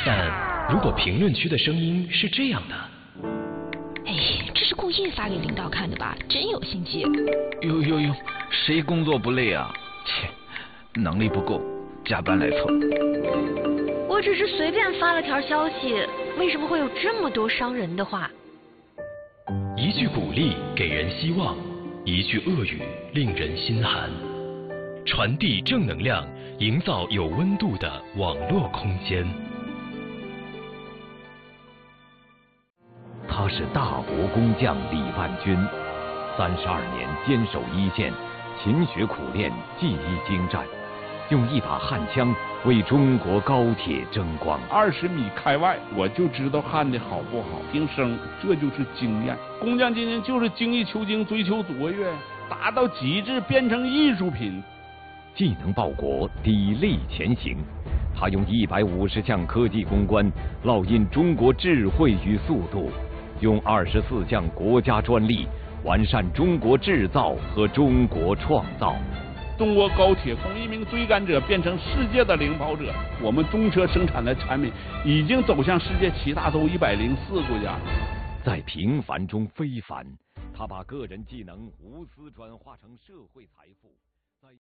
但如果评论区的声音是这样的， 哎，这是故意发给领导看的吧？真有心机。 哟，谁工作不累啊？切，能力不够，加班来凑。 我只是随便发了条消息，为什么会有这么多伤人的话？ 一句鼓励给人希望，一句恶语令人心寒。传递正能量，营造有温度的网络空间。 他是大国工匠李万军，32年坚守一线，勤学苦练，技艺精湛，用一把焊枪为中国高铁争光。 20米开外，我就知道焊的好不好，听声，这就是经验。工匠精神就是精益求精，追求卓越，达到极致，变成艺术品。 技能报国，砥砺前行。他用150项科技攻关烙印中国智慧与速度，用24项国家专利完善中国制造和中国创造。 中国高铁从一名追赶者变成世界的领跑者，我们中车生产的产品已经走向世界其他都104国家。 在平凡中非凡，他把个人技能无私转化成社会财富。